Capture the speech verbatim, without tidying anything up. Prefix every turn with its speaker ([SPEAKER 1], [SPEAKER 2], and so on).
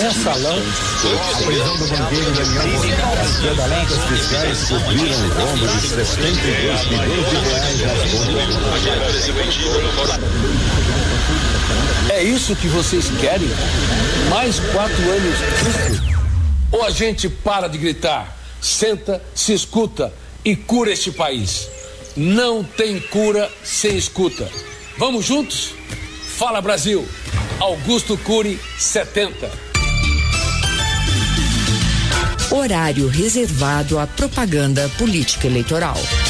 [SPEAKER 1] mensalão. A prisão do banqueiro Daniel Bonfim, as fiscais cobriram o rombo de setenta e dois milhões de reais nas contas.
[SPEAKER 2] É isso que vocês querem? Mais quatro anos disso? Ou a gente para de gritar, senta, se escuta e cura este país? Não tem cura sem escuta. Vamos juntos? Fala Brasil! Augusto Cury, setenta.
[SPEAKER 3] Horário reservado à propaganda política eleitoral.